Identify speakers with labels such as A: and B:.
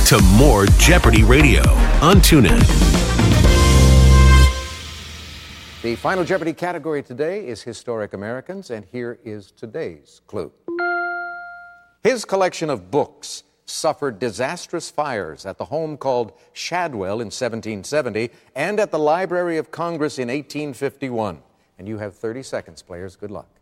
A: to more Jeopardy Radio on TuneIn.
B: The final Jeopardy category today is Historic Americans, and here is today's clue. His collection of books suffered disastrous fires at the home called Shadwell in 1770 and at the Library of Congress in 1851. And you have 30 seconds, players. Good luck.